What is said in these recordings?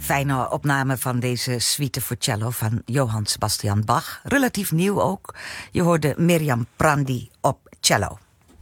Fijne opname van deze suite voor cello van Johann Sebastian Bach. Relatief nieuw ook. Je hoorde Mirjam Prandi op cello.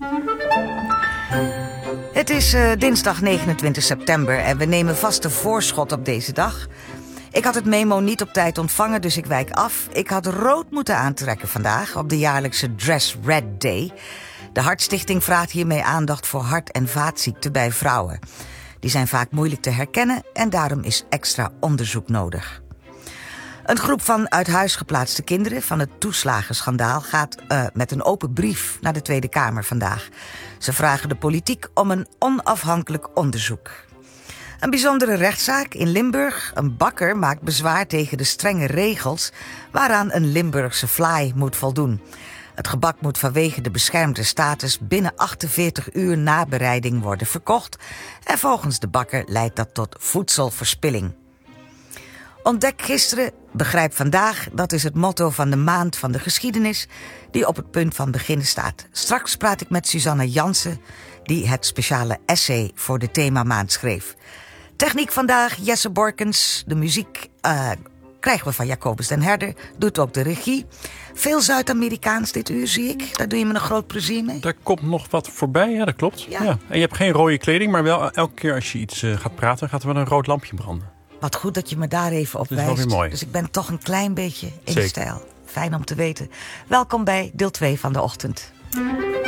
Het is dinsdag 29 september en we nemen vaste voorschot op deze dag. Ik had het memo niet op tijd ontvangen, dus ik wijk af. Ik had rood moeten aantrekken vandaag op de jaarlijkse Dress Red Day. De Hartstichting vraagt hiermee aandacht voor hart- en vaatziekten bij vrouwen. Die zijn vaak moeilijk te herkennen en daarom is extra onderzoek nodig. Een groep van uit huis geplaatste kinderen van het toeslagenschandaal gaat met een open brief naar de Tweede Kamer vandaag. Ze vragen de politiek om een onafhankelijk onderzoek. Een bijzondere rechtszaak in Limburg. Een bakker maakt bezwaar tegen de strenge regels waaraan een Limburgse vlaai moet voldoen. Het gebak moet vanwege de beschermde status binnen 48 uur na bereiding worden verkocht. En volgens de bakker leidt dat tot voedselverspilling. Ontdek gisteren, begrijp vandaag, dat is het motto van de maand van de geschiedenis die op het punt van beginnen staat. Straks praat ik met Suzanne Jansen, die het speciale essay voor de themamaand schreef. Techniek vandaag, Jesse Borkens. De muziek krijgen we van Jacobus den Herder. Doet ook de regie. Veel Zuid-Amerikaans dit uur, zie ik. Daar doe je me een groot plezier mee. Daar komt nog wat voorbij, ja, dat klopt. Ja. Ja. En je hebt geen rode kleding, maar wel elke keer als je iets gaat praten, gaat er wel een rood lampje branden. Wat goed dat je me daar even op wijst. Dat is wel weer mooi. Dus ik ben toch een klein beetje in Zeker. stijl. Fijn om te weten. Welkom bij deel 2 van de ochtend.